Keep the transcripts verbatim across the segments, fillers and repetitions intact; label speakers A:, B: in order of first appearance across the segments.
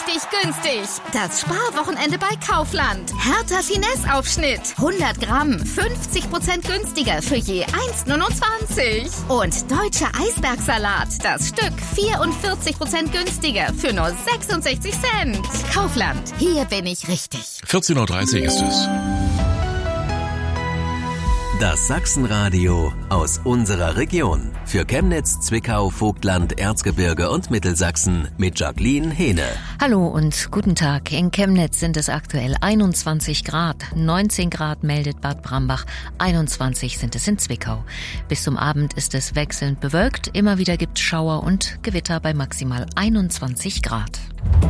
A: richtig günstig. Das Sparwochenende bei Kaufland. Hertha Finesse-Aufschnitt. hundert Gramm, fünfzig Prozent günstiger für je eins Komma neunundzwanzig. Und deutscher Eisbergsalat. Das Stück vierundvierzig Prozent günstiger für nur sechsundsechzig Cent. Kaufland, hier bin ich richtig.
B: vierzehn Uhr dreißig ist es.
C: Das Sachsenradio aus unserer Region. Für Chemnitz, Zwickau, Vogtland, Erzgebirge und Mittelsachsen mit Jacqueline Hehne.
D: Hallo und guten Tag. In Chemnitz sind es aktuell einundzwanzig Grad. neunzehn Grad meldet Bad Brambach. einundzwanzig sind es in Zwickau. Bis zum Abend ist es wechselnd bewölkt. Immer wieder gibt's Schauer und Gewitter bei maximal einundzwanzig Grad.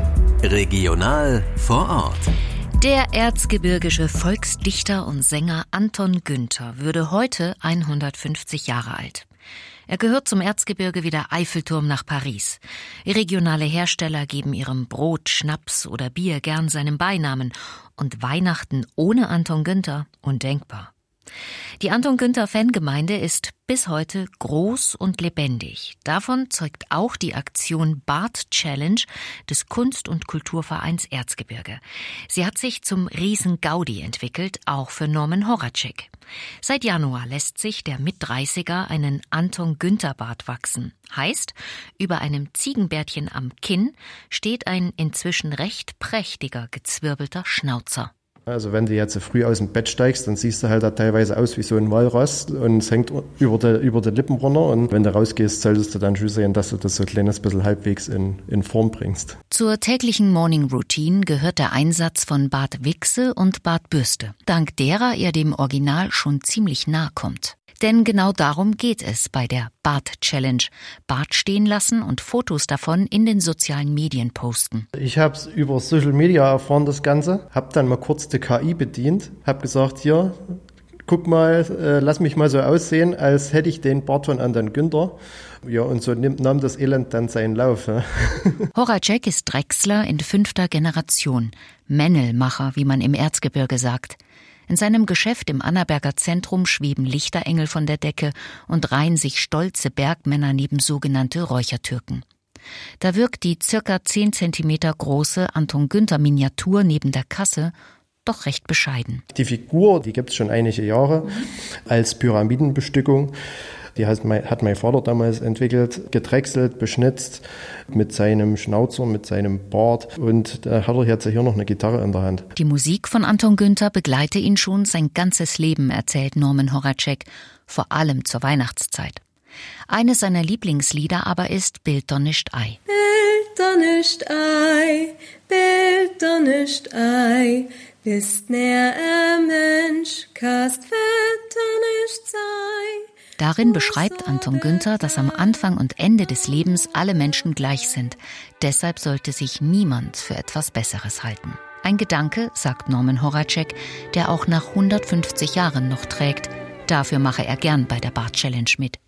C: Regional vor Ort.
D: Der erzgebirgische Volksdichter und Sänger Anton Günther würde heute hundertfünfzig Jahre alt. Er gehört zum Erzgebirge wie der Eiffelturm nach Paris. Regionale Hersteller geben ihrem Brot, Schnaps oder Bier gern seinen Beinamen. Und Weihnachten ohne Anton Günther undenkbar. Die Anton-Günther-Fangemeinde ist bis heute groß und lebendig. Davon zeugt auch die Aktion Bart Challenge des Kunst- und Kulturvereins Erzgebirge. Sie hat sich zum Riesen-Gaudi entwickelt, auch für Norman Horacek. Seit Januar lässt sich der Mit-dreißiger einen Anton-Günther-Bart wachsen. Heißt, über einem Ziegenbärtchen am Kinn steht ein inzwischen recht prächtiger, gezwirbelter Schnauzer.
E: Also wenn du jetzt früh aus dem Bett steigst, dann siehst du halt da teilweise aus wie so ein Walross und es hängt über die, über die Lippen runter. Und wenn du rausgehst, solltest du dann schon sehen, dass du das so ein kleines bisschen halbwegs in, in Form bringst.
D: Zur täglichen Morning Routine gehört der Einsatz von Bart Wichse und Bart Bürste, dank derer er dem Original schon ziemlich nahe kommt. Denn genau darum geht es bei der Bart Challenge. Bart stehen lassen und Fotos davon in den sozialen Medien posten.
E: Ich habe es über Social Media erfahren, das Ganze. Habe dann mal kurz die K I bedient. Habe gesagt, hier, guck mal, äh, lass mich mal so aussehen, als hätte ich den Bart von Anton Günther. Ja, und so nimmt, nahm das Elend dann seinen Lauf. Ja.
D: Horacek ist Drechsler in fünfter Generation. Männelmacher, wie man im Erzgebirge sagt. In seinem Geschäft im Annaberger Zentrum schweben Lichterengel von der Decke und reihen sich stolze Bergmänner neben sogenannte Räuchertürken. Da wirkt die circa zehn Zentimeter große Anton-Günther-Miniatur neben der Kasse doch recht bescheiden.
E: Die Figur, die gibt es schon einige Jahre als Pyramidenbestückung. Die hat mein, hat mein Vater damals entwickelt, gedrechselt, beschnitzt mit seinem Schnauzer, mit seinem Bart. Und da hat er jetzt hier noch eine Gitarre in der Hand.
D: Die Musik von Anton Günther begleite ihn schon sein ganzes Leben, erzählt Norman Horacek, vor allem zur Weihnachtszeit. Eines seiner Lieblingslieder aber ist Bild doch nicht ei.
F: Bild doch nicht ei, Bild doch nicht ei, bist näher ein Mensch, kannst wird doch nicht sei.
D: Darin beschreibt Anton Günther, dass am Anfang und Ende des Lebens alle Menschen gleich sind. Deshalb sollte sich niemand für etwas Besseres halten. Ein Gedanke, sagt Norman Horacek, der auch nach hundertfünfzig Jahren noch trägt. Dafür mache er gern bei der Bart Challenge mit.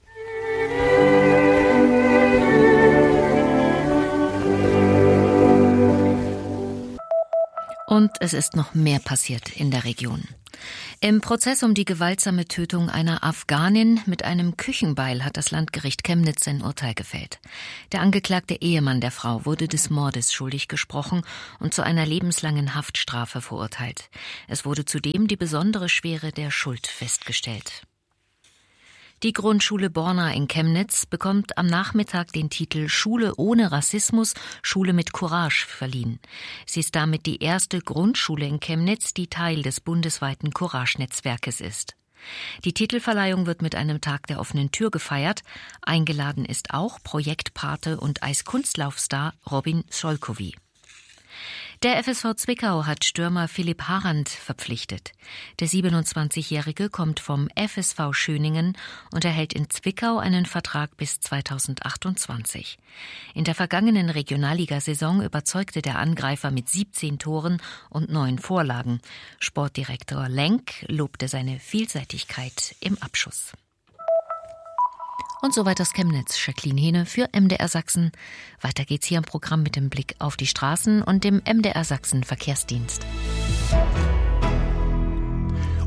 D: Und es ist noch mehr passiert in der Region. Im Prozess um die gewaltsame Tötung einer Afghanin mit einem Küchenbeil hat das Landgericht Chemnitz sein Urteil gefällt. Der angeklagte Ehemann der Frau wurde des Mordes schuldig gesprochen und zu einer lebenslangen Haftstrafe verurteilt. Es wurde zudem die besondere Schwere der Schuld festgestellt. Die Grundschule Borna in Chemnitz bekommt am Nachmittag den Titel Schule ohne Rassismus, Schule mit Courage verliehen. Sie ist damit die erste Grundschule in Chemnitz, die Teil des bundesweiten Courage-Netzwerkes ist. Die Titelverleihung wird mit einem Tag der offenen Tür gefeiert. Eingeladen ist auch Projektpate und Eiskunstlaufstar Robin Solkowy. Der F S V Zwickau hat Stürmer Philipp Harand verpflichtet. Der siebenundzwanzigjährige kommt vom F S V Schöningen und erhält in Zwickau einen Vertrag bis zweitausendachtundzwanzig. In der vergangenen Regionalligasaison überzeugte der Angreifer mit siebzehn Toren und neun Vorlagen. Sportdirektor Lenk lobte seine Vielseitigkeit im Abschuss. Und soweit aus Chemnitz, Jacqueline Hehne für M D R Sachsen. Weiter geht's hier im Programm mit dem Blick auf die Straßen und dem M D R Sachsen Verkehrsdienst.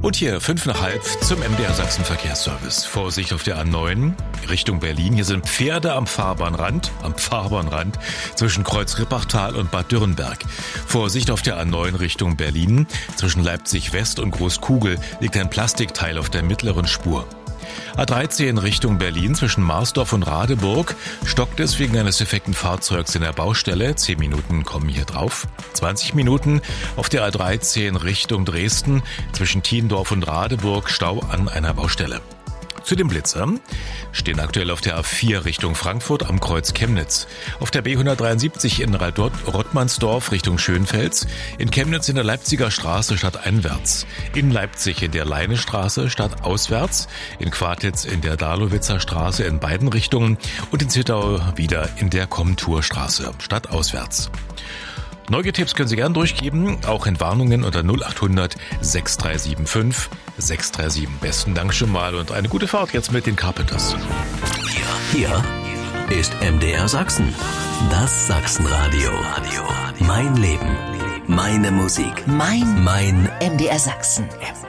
B: Und hier fünf nach halb zum M D R Sachsen Verkehrsservice. Vorsicht auf der A neun Richtung Berlin. Hier sind Pferde am Fahrbahnrand, am Fahrbahnrand zwischen Kreuz Rippachtal und Bad Dürrenberg. Vorsicht auf der A neun Richtung Berlin. Zwischen Leipzig West und Großkugel liegt ein Plastikteil auf der mittleren Spur. A dreizehn Richtung Berlin zwischen Marsdorf und Radeburg stockt es wegen eines defekten Fahrzeugs in der Baustelle. Zehn Minuten kommen hier drauf. zwanzig Minuten auf der A dreizehn Richtung Dresden zwischen Thiendorf und Radeburg Stau an einer Baustelle. Zu den Blitzern stehen aktuell auf der A vier Richtung Frankfurt am Kreuz Chemnitz, auf der B hundertdreiundsiebzig in Rottmannsdorf Richtung Schönfels, in Chemnitz in der Leipziger Straße stadteinwärts, in Leipzig in der Leinestraße stadtauswärts, in Quartitz in der Dahlowitzer Straße in beiden Richtungen und in Zittau wieder in der Komturstraße stadtauswärts. Neue Tipps können Sie gern durchgeben, auch Entwarnungen unter null acht hundert sechs drei sieben fünf sechs drei sieben. Besten Dank schon mal und eine gute Fahrt jetzt mit den Carpenters.
C: Hier, hier ist M D R Sachsen, das Sachsenradio. Mein Leben, meine Musik, mein, mein
A: M D R Sachsen.
C: M